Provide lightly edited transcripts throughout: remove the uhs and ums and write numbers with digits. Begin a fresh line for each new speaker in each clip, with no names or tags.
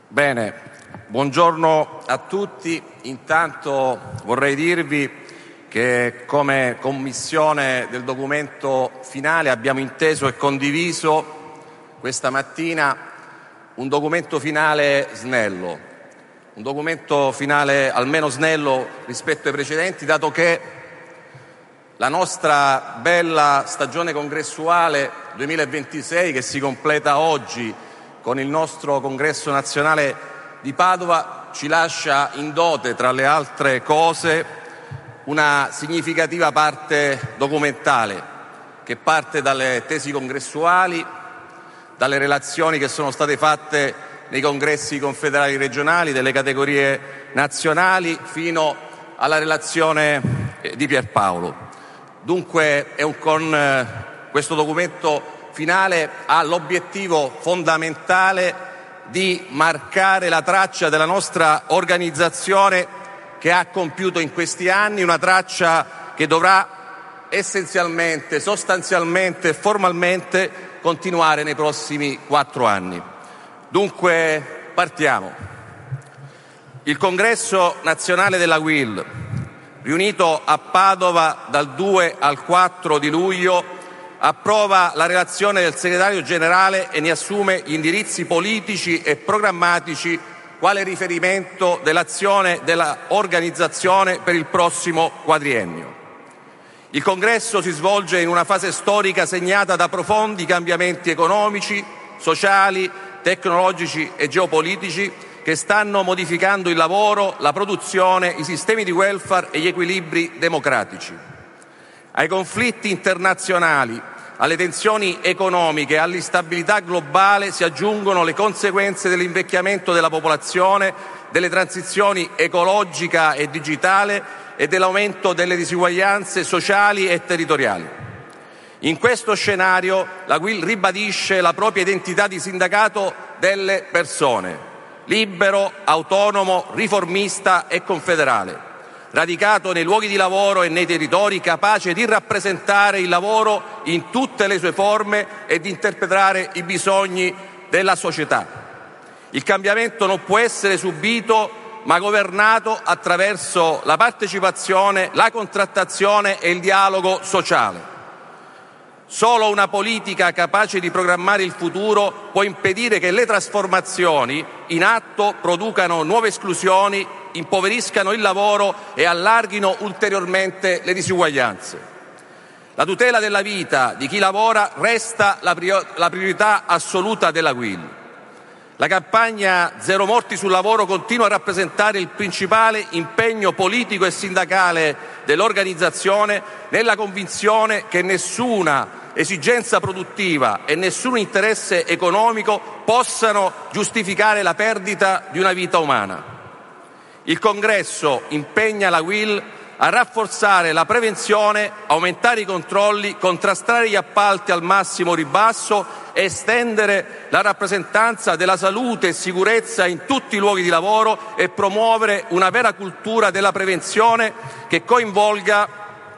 Bene, buongiorno a tutti. Intanto vorrei dirvi che come Commissione del documento finale abbiamo inteso e condiviso questa mattina un documento finale snello, un documento finale almeno snello rispetto ai precedenti, dato che la nostra bella stagione congressuale 2026, che si completa oggi con il nostro congresso nazionale di Padova, ci lascia in dote, tra le altre cose, una significativa parte documentale che parte dalle tesi congressuali, dalle relazioni che sono state fatte nei congressi confederali regionali, delle categorie nazionali, fino alla relazione di Pierpaolo. Dunque con questo documento finale ha l'obiettivo fondamentale di marcare la traccia della nostra organizzazione che ha compiuto in questi anni, una traccia che dovrà essenzialmente, sostanzialmente e formalmente continuare nei prossimi 4 anni. Dunque partiamo. Il Congresso nazionale della UIL, riunito a Padova dal 2 al 4 di luglio, approva la relazione del segretario generale e ne assume gli indirizzi politici e programmatici quale riferimento dell'azione dell'organizzazione per il prossimo quadriennio. Il Congresso si svolge in una fase storica segnata da profondi cambiamenti economici, sociali, tecnologici e geopolitici che stanno modificando il lavoro, la produzione, i sistemi di welfare e gli equilibri democratici. Ai conflitti internazionali, alle tensioni economiche e all'instabilità globale si aggiungono le conseguenze dell'invecchiamento della popolazione, delle transizioni ecologica e digitale e dell'aumento delle disuguaglianze sociali e territoriali. In questo scenario la UIL ribadisce la propria identità di sindacato delle persone, libero, autonomo, riformista e confederale, radicato nei luoghi di lavoro e nei territori, capace di rappresentare il lavoro in tutte le sue forme e di interpretare i bisogni della società. Il cambiamento non può essere subito, ma governato attraverso la partecipazione, la contrattazione e il dialogo sociale. Solo una politica capace di programmare il futuro può impedire che le trasformazioni in atto producano nuove esclusioni, impoveriscano il lavoro e allarghino ulteriormente le disuguaglianze. La tutela della vita di chi lavora resta la priorità assoluta della UIL. La campagna Zero morti sul lavoro continua a rappresentare il principale impegno politico e sindacale dell'organizzazione, nella convinzione che nessuna esigenza produttiva e nessun interesse economico possano giustificare la perdita di una vita umana. Il Congresso impegna la UIL a rafforzare la prevenzione, aumentare i controlli, contrastare gli appalti al massimo ribasso, estendere la rappresentanza della salute e sicurezza in tutti i luoghi di lavoro e promuovere una vera cultura della prevenzione che coinvolga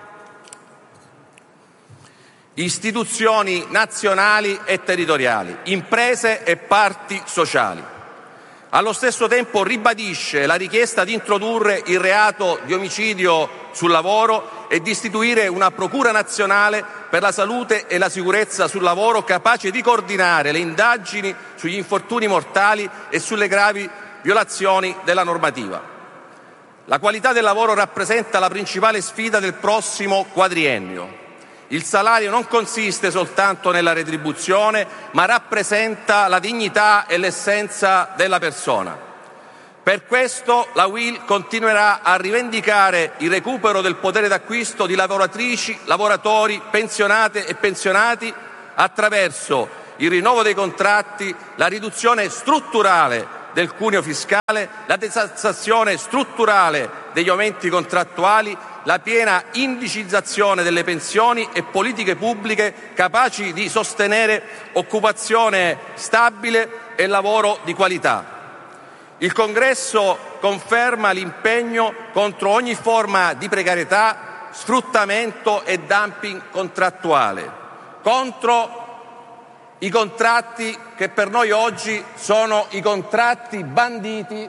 istituzioni nazionali e territoriali, imprese e parti sociali. Allo stesso tempo ribadisce la richiesta di introdurre il reato di omicidio sul lavoro e di istituire una procura nazionale per la salute e la sicurezza sul lavoro capace di coordinare le indagini sugli infortuni mortali e sulle gravi violazioni della normativa. La qualità del lavoro rappresenta la principale sfida del prossimo quadriennio. Il salario non consiste soltanto nella retribuzione, ma rappresenta la dignità e l'essenza della persona. Per questo la UIL continuerà a rivendicare il recupero del potere d'acquisto di lavoratrici, lavoratori, pensionate e pensionati attraverso il rinnovo dei contratti, la riduzione strutturale del cuneo fiscale, la detassazione strutturale degli aumenti contrattuali, la piena indicizzazione delle pensioni e politiche pubbliche capaci di sostenere occupazione stabile e lavoro di qualità. Il Congresso conferma l'impegno contro ogni forma di precarietà, sfruttamento e dumping contrattuale, contro i contratti che per noi oggi sono i contratti banditi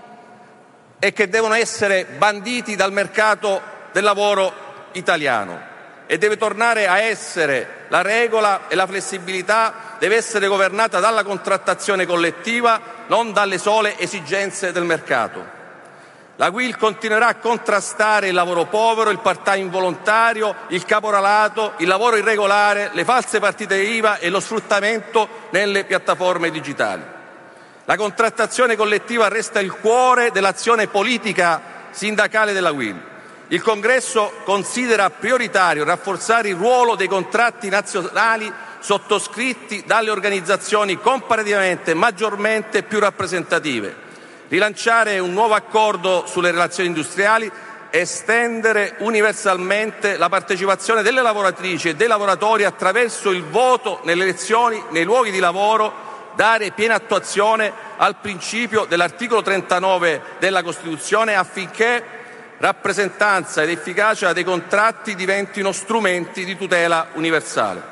e che devono essere banditi dal mercato del lavoro italiano. E deve tornare a essere la regola, e la flessibilità deve essere governata dalla contrattazione collettiva, non dalle sole esigenze del mercato. La UIL continuerà a contrastare il lavoro povero, il part-time volontario, il caporalato, il lavoro irregolare, le false partite IVA e lo sfruttamento nelle piattaforme digitali. La contrattazione collettiva resta il cuore dell'azione politica sindacale della UIL. Il Congresso considera prioritario rafforzare il ruolo dei contratti nazionali sottoscritti dalle organizzazioni comparativamente maggiormente più rappresentative, rilanciare un nuovo accordo sulle relazioni industriali, estendere universalmente la partecipazione delle lavoratrici e dei lavoratori attraverso il voto nelle elezioni nei luoghi di lavoro, dare piena attuazione al principio dell'articolo 39 della Costituzione affinché rappresentanza ed efficacia dei contratti diventino strumenti di tutela universale.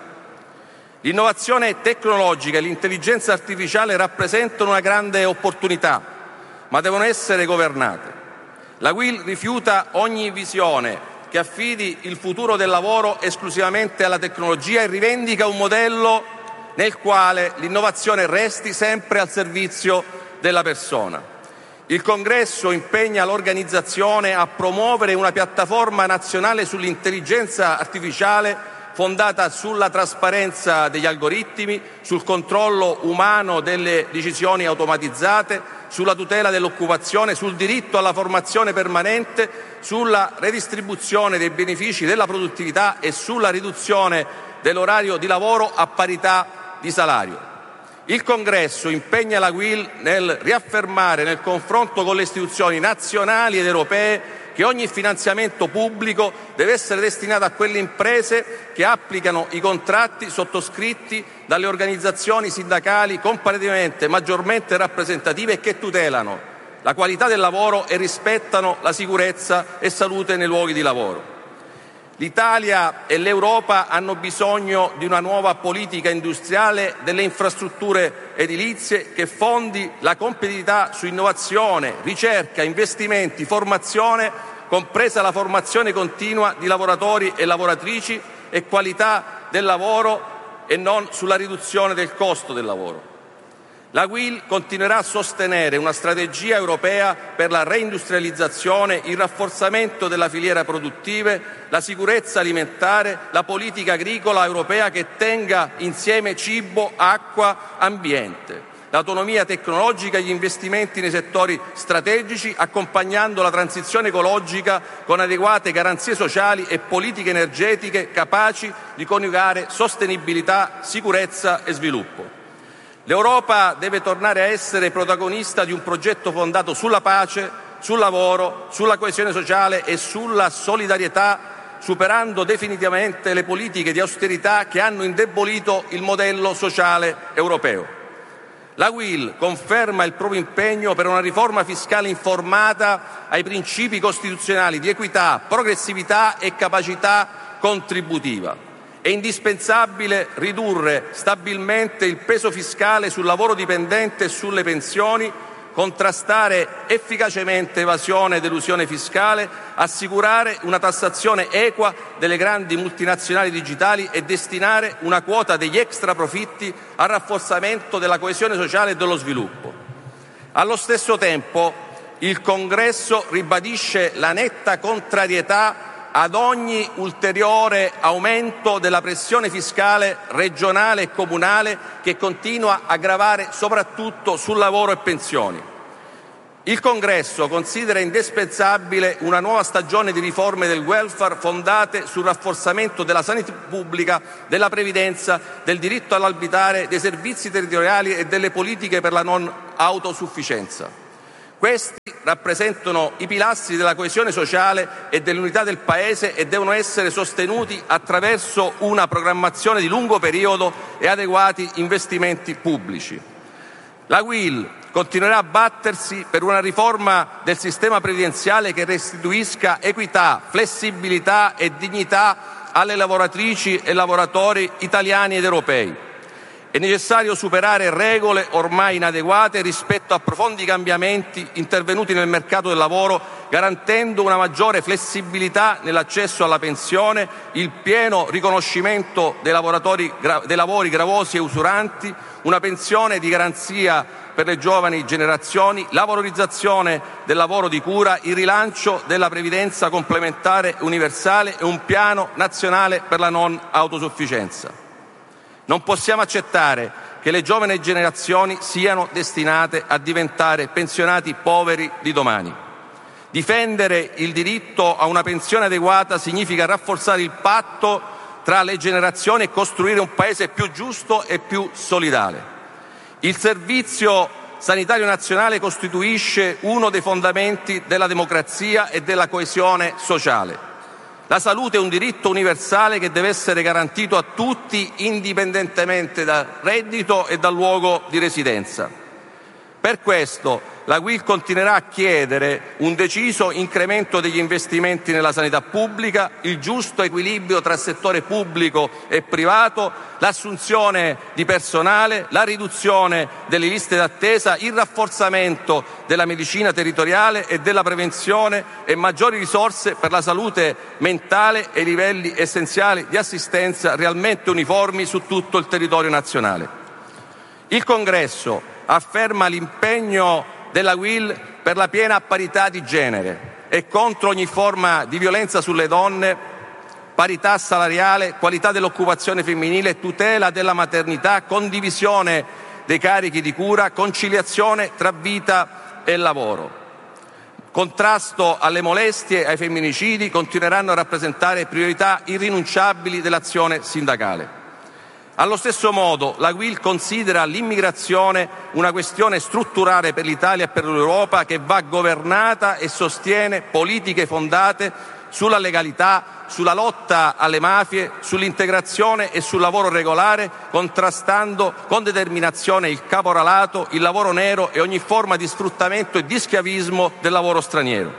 L'innovazione tecnologica e l'intelligenza artificiale rappresentano una grande opportunità, ma devono essere governate. La UIL rifiuta ogni visione che affidi il futuro del lavoro esclusivamente alla tecnologia e rivendica un modello nel quale l'innovazione resti sempre al servizio della persona. Il Congresso impegna l'organizzazione a promuovere una piattaforma nazionale sull'intelligenza artificiale fondata sulla trasparenza degli algoritmi, sul controllo umano delle decisioni automatizzate, sulla tutela dell'occupazione, sul diritto alla formazione permanente, sulla redistribuzione dei benefici della produttività e sulla riduzione dell'orario di lavoro a parità di salario. Il Congresso impegna la UIL nel riaffermare nel confronto con le istituzioni nazionali ed europee che ogni finanziamento pubblico deve essere destinato a quelle imprese che applicano i contratti sottoscritti dalle organizzazioni sindacali comparativamente maggiormente rappresentative e che tutelano la qualità del lavoro e rispettano la sicurezza e salute nei luoghi di lavoro. L'Italia e l'Europa hanno bisogno di una nuova politica industriale delle infrastrutture edilizie che fondi la competitività su innovazione, ricerca, investimenti, formazione, compresa la formazione continua di lavoratori e lavoratrici, e qualità del lavoro e non sulla riduzione del costo del lavoro. La UIL continuerà a sostenere una strategia europea per la reindustrializzazione, il rafforzamento della filiera produttive, la sicurezza alimentare, la politica agricola europea che tenga insieme cibo, acqua, ambiente, l'autonomia tecnologica e gli investimenti nei settori strategici, accompagnando la transizione ecologica con adeguate garanzie sociali e politiche energetiche capaci di coniugare sostenibilità, sicurezza e sviluppo. L'Europa deve tornare a essere protagonista di un progetto fondato sulla pace, sul lavoro, sulla coesione sociale e sulla solidarietà, superando definitivamente le politiche di austerità che hanno indebolito il modello sociale europeo. La UIL conferma il proprio impegno per una riforma fiscale informata ai principi costituzionali di equità, progressività e capacità contributiva. È indispensabile ridurre stabilmente il peso fiscale sul lavoro dipendente e sulle pensioni, contrastare efficacemente evasione ed elusione fiscale, assicurare una tassazione equa delle grandi multinazionali digitali e destinare una quota degli extraprofitti al rafforzamento della coesione sociale e dello sviluppo. Allo stesso tempo, il Congresso ribadisce la netta contrarietà ad ogni ulteriore aumento della pressione fiscale regionale e comunale che continua a gravare soprattutto sul lavoro e pensioni. Il Congresso considera indispensabile una nuova stagione di riforme del welfare fondate sul rafforzamento della sanità pubblica, della previdenza, del diritto all'abitare, dei servizi territoriali e delle politiche per la non autosufficienza. Questi rappresentano i pilastri della coesione sociale e dell'unità del Paese e devono essere sostenuti attraverso una programmazione di lungo periodo e adeguati investimenti pubblici. La UIL continuerà a battersi per una riforma del sistema previdenziale che restituisca equità, flessibilità e dignità alle lavoratrici e lavoratori italiani ed europei. È necessario superare regole ormai inadeguate rispetto a profondi cambiamenti intervenuti nel mercato del lavoro, garantendo una maggiore flessibilità nell'accesso alla pensione, il pieno riconoscimento dei lavori gravosi e usuranti, una pensione di garanzia per le giovani generazioni, la valorizzazione del lavoro di cura, il rilancio della previdenza complementare universale e un piano nazionale per la non autosufficienza. Non possiamo accettare che le giovani generazioni siano destinate a diventare pensionati poveri di domani. Difendere il diritto a una pensione adeguata significa rafforzare il patto tra le generazioni e costruire un Paese più giusto e più solidale. Il Servizio Sanitario Nazionale costituisce uno dei fondamenti della democrazia e della coesione sociale. La salute è un diritto universale che deve essere garantito a tutti indipendentemente dal reddito e dal luogo di residenza. Per questo la UIL continuerà a chiedere un deciso incremento degli investimenti nella sanità pubblica, il giusto equilibrio tra settore pubblico e privato, l'assunzione di personale, la riduzione delle liste d'attesa, il rafforzamento della medicina territoriale e della prevenzione e maggiori risorse per la salute mentale e livelli essenziali di assistenza realmente uniformi su tutto il territorio nazionale. Il Congresso afferma l'impegno della UIL per la piena parità di genere e contro ogni forma di violenza sulle donne, parità salariale, qualità dell'occupazione femminile, tutela della maternità, condivisione dei carichi di cura, conciliazione tra vita e lavoro. Contrasto alle molestie e ai femminicidi continueranno a rappresentare priorità irrinunciabili dell'azione sindacale. Allo stesso modo, la UIL considera l'immigrazione una questione strutturale per l'Italia e per l'Europa che va governata e sostiene politiche fondate sulla legalità, sulla lotta alle mafie, sull'integrazione e sul lavoro regolare, contrastando con determinazione il caporalato, il lavoro nero e ogni forma di sfruttamento e di schiavismo del lavoro straniero.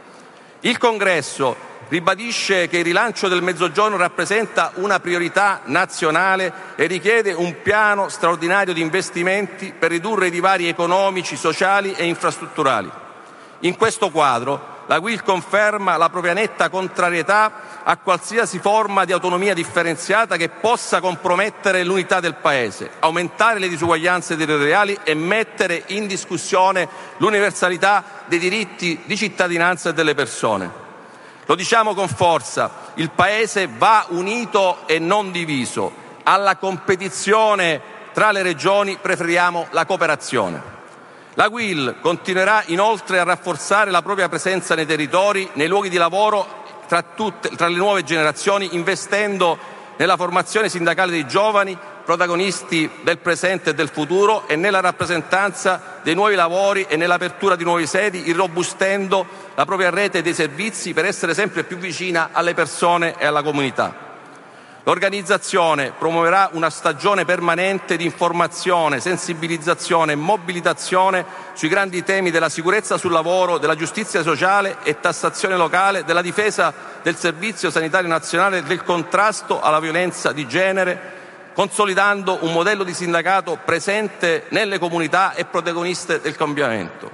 Il Congresso ribadisce che il rilancio del Mezzogiorno rappresenta una priorità nazionale e richiede un piano straordinario di investimenti per ridurre i divari economici, sociali e infrastrutturali. In questo quadro, la UIL conferma la propria netta contrarietà a qualsiasi forma di autonomia differenziata che possa compromettere l'unità del Paese, aumentare le disuguaglianze territoriali e mettere in discussione l'universalità dei diritti di cittadinanza e delle persone. Lo diciamo con forza, il Paese va unito e non diviso. Alla competizione tra le regioni preferiamo la cooperazione. La UIL continuerà inoltre a rafforzare la propria presenza nei territori, nei luoghi di lavoro, tra le nuove generazioni, investendo nella formazione sindacale dei giovani, protagonisti del presente e del futuro, e nella rappresentanza dei nuovi lavori e nell'apertura di nuove sedi, irrobustendo la propria rete dei servizi per essere sempre più vicina alle persone e alla comunità. L'organizzazione promuoverà una stagione permanente di informazione, sensibilizzazione e mobilitazione sui grandi temi della sicurezza sul lavoro, della giustizia sociale e tassazione locale, della difesa del Servizio Sanitario Nazionale e del contrasto alla violenza di genere, consolidando un modello di sindacato presente nelle comunità e protagoniste del cambiamento.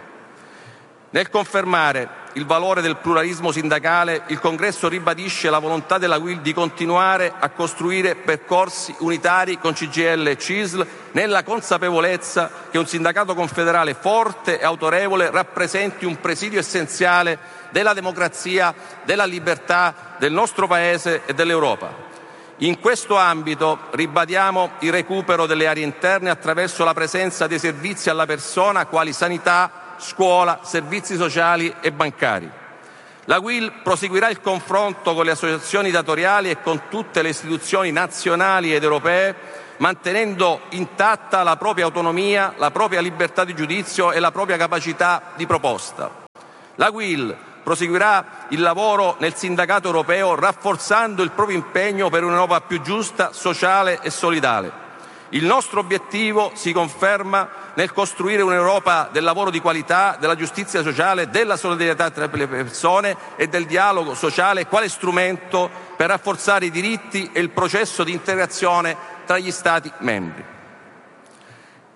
Nel confermare il valore del pluralismo sindacale, il Congresso ribadisce la volontà della UIL di continuare a costruire percorsi unitari con CGIL e CISL, nella consapevolezza che un sindacato confederale forte e autorevole rappresenti un presidio essenziale della democrazia, della libertà del nostro Paese e dell'Europa. In questo ambito ribadiamo il recupero delle aree interne attraverso la presenza dei servizi alla persona quali sanità, scuola, servizi sociali e bancari. La UIL proseguirà il confronto con le associazioni datoriali e con tutte le istituzioni nazionali ed europee, mantenendo intatta la propria autonomia, la propria libertà di giudizio e la propria capacità di proposta. La UIL proseguirà il lavoro nel sindacato europeo rafforzando il proprio impegno per un'Europa più giusta, sociale e solidale. Il nostro obiettivo si conferma nel costruire un'Europa del lavoro di qualità, della giustizia sociale, della solidarietà tra le persone e del dialogo sociale quale strumento per rafforzare i diritti e il processo di integrazione tra gli Stati membri.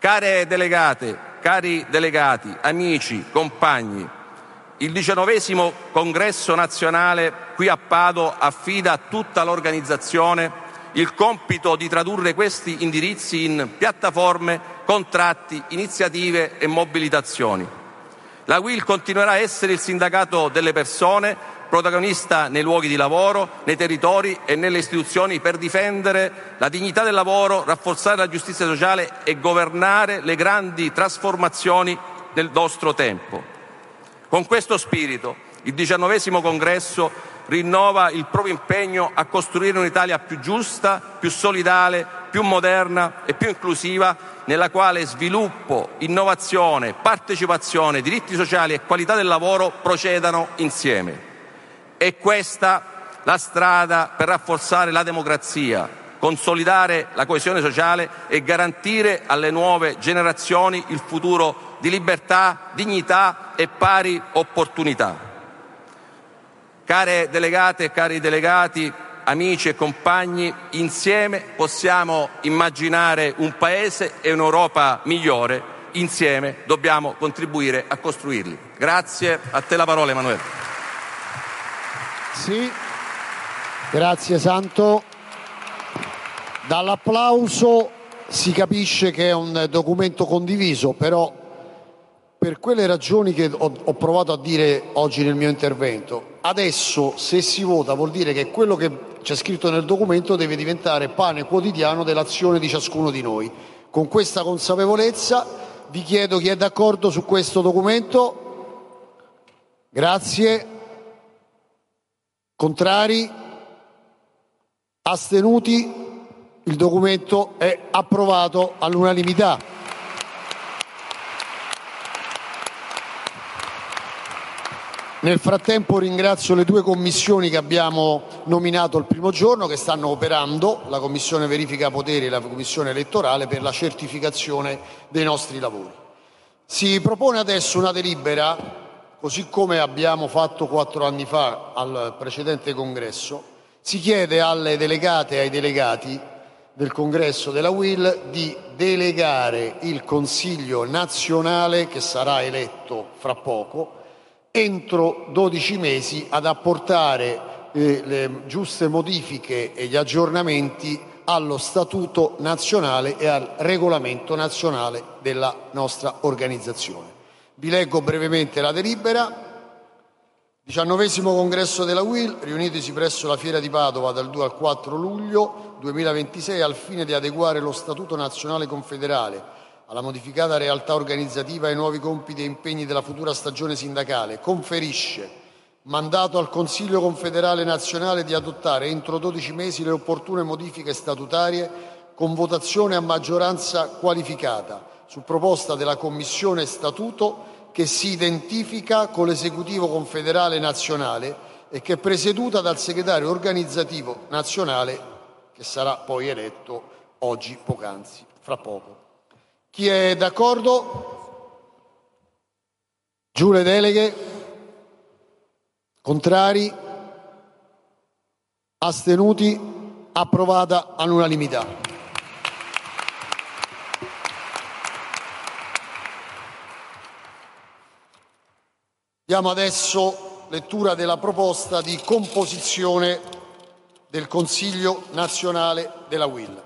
Care delegate, cari delegati, amici, compagni, il 19° Congresso nazionale qui a Padova affida a tutta l'organizzazione il compito di tradurre questi indirizzi in piattaforme, contratti, iniziative e mobilitazioni. La UIL continuerà a essere il sindacato delle persone, protagonista nei luoghi di lavoro, nei territori e nelle istituzioni per difendere la dignità del lavoro, rafforzare la giustizia sociale e governare le grandi trasformazioni del nostro tempo. Con questo spirito, il 19° Congresso rinnova il proprio impegno a costruire un'Italia più giusta, più solidale, più moderna e più inclusiva, nella quale sviluppo, innovazione, partecipazione, diritti sociali e qualità del lavoro procedano insieme. È questa la strada per rafforzare la democrazia, consolidare la coesione sociale e garantire alle nuove generazioni il futuro di libertà, dignità e pari opportunità. Care delegate e cari delegati, amici e compagni, insieme possiamo immaginare un Paese e un'Europa migliore, insieme dobbiamo contribuire a costruirli. Grazie, a te la parola Emanuele.
Sì, grazie Santo. Dall'applauso si capisce che è un documento condiviso, però per quelle ragioni che ho provato a dire oggi nel mio intervento, adesso se si vota vuol dire che quello che c'è scritto nel documento deve diventare pane quotidiano dell'azione di ciascuno di noi. Con questa consapevolezza vi chiedo chi è d'accordo su questo documento. Grazie. Contrari? Astenuti? Il documento è approvato all'unanimità. Nel frattempo ringrazio le due commissioni che abbiamo nominato il primo giorno, che stanno operando, la Commissione Verifica Poteri e la Commissione Elettorale, per la certificazione dei nostri lavori. Si propone adesso una delibera, così come abbiamo fatto 4 anni fa al precedente congresso. Si chiede alle delegate e ai delegati del congresso della UIL di delegare il Consiglio nazionale, che sarà eletto fra poco, entro 12 mesi ad apportare le giuste modifiche e gli aggiornamenti allo Statuto nazionale e al Regolamento nazionale della nostra organizzazione. Vi leggo brevemente la delibera. 19° Congresso della UIL, riunitosi presso la Fiera di Padova dal 2 al 4 luglio 2026 al fine di adeguare lo Statuto nazionale confederale alla modificata realtà organizzativa e ai nuovi compiti e impegni della futura stagione sindacale, conferisce mandato al Consiglio confederale nazionale di adottare entro 12 mesi le opportune modifiche statutarie con votazione a maggioranza qualificata, su proposta della Commissione Statuto, che si identifica con l'Esecutivo confederale nazionale e che è presieduta dal segretario organizzativo nazionale, che sarà poi eletto oggi, poc'anzi, fra poco. Chi è d'accordo? Giù le deleghe. Contrari? Astenuti? Approvata all'unanimità. Diamo adesso lettura della proposta di composizione del Consiglio nazionale della UIL.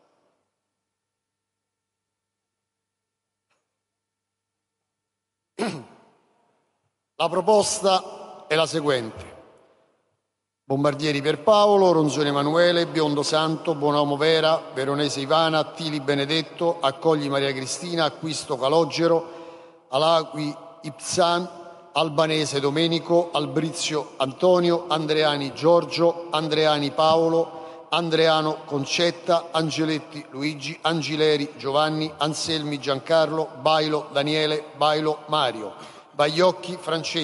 La proposta è la seguente: Bombardieri Pierpaolo, Ronzoni Emanuele, Biondo Santo, Bonomo Vera, Veronese Ivana, Attili Benedetto, Accogli Maria Cristina, Acquisto Calogero, Alagui Ipsan, Albanese Domenico, Albrizio Antonio, Andreani Giorgio, Andreani Paolo, Andreano Concetta, Angeletti Luigi, Angileri Giovanni, Anselmi Giancarlo, Bailo Daniele, Bailo Mario, Baiocchi Francesco,